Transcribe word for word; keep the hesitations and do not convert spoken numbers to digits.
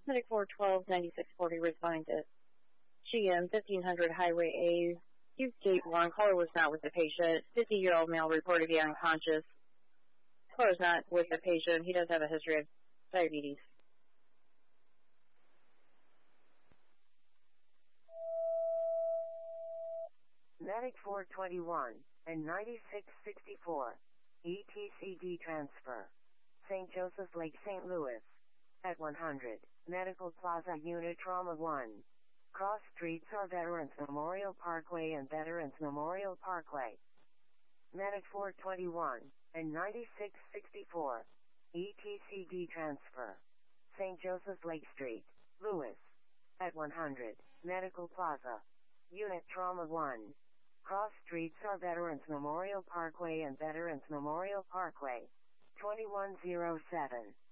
Medic four twelve ninety-six forty responded. G M fifteen hundred Highway A, Hughes Gate one. Caller was not with the patient. fifty-year-old male reported to be unconscious. Caller is not with the patient. He does have a history of diabetes. Medic four twenty-one and ninety-six sixty-four. E T C D transfer. Saint Joseph Lake, Saint Louis. At one hundred. Medical Plaza Unit Trauma one. Cross streets are Veterans Memorial Parkway and Veterans Memorial Parkway. Medic four twenty-one and ninety-six sixty-four. E T C D transfer. Saint Joseph Lake Street, Louis. At one hundred. Medical Plaza. Unit Trauma one. Cross streets are Veterans Memorial Parkway and Veterans Memorial Parkway. twenty-one oh seven.